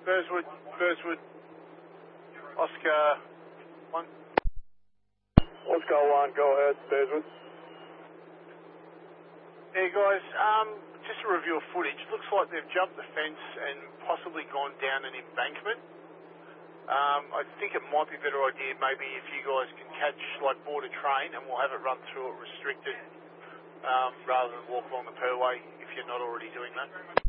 Burswood, Oscar 1. Oscar 1, go ahead, Burswood. Yeah, guys, just a review of footage. Looks like they've jumped the fence and possibly gone down an embankment. I think it might be a better idea maybe if you guys can board a train and we'll have it run through it restricted rather than walk along the Perway if you're not already doing that.